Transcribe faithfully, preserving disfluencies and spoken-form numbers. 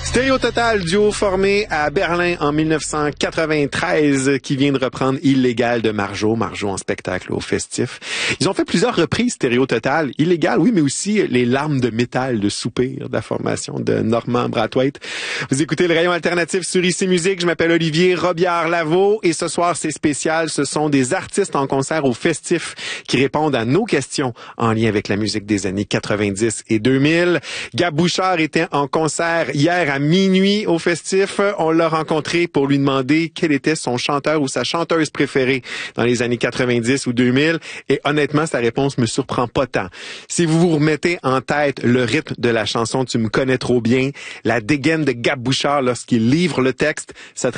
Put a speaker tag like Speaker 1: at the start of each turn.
Speaker 1: Stéréo Total, duo formé à Berlin en mille neuf cent quatre-vingt-treize, qui vient de reprendre Illégal de Marjo. Marjo en spectacle au Festif. Ils ont fait plusieurs reprises Stéréo Total. Illégal, oui, mais aussi Les larmes de métal de Soupir, de la formation de Normand Brathwaite. Vous écoutez le rayon alternatif sur Ici Musique. Je m'appelle Olivier Robillard-Lavaux et ce soir, c'est spécial. Ce sont des artistes en concert au Festif qui répondent à nos questions en lien avec la musique des années quatre-vingt-dix et deux mille. Gab Bouchard était en concert hier à minuit au Festif. On l'a rencontré pour lui demander quel était son chanteur ou sa chanteuse préférée dans les années quatre-vingt-dix ou deux mille. Et honnêtement, sa réponse me surprend pas tant. Si vous vous remettez en tête le rythme de la chanson « Tu me connais trop bien », la dégaine de Gab Bouchard lorsqu'il livre le texte, ça